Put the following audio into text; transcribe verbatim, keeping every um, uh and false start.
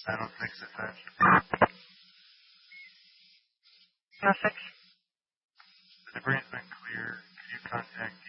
nine oh six attached. nine oh six. The debris has been clear. Could you contact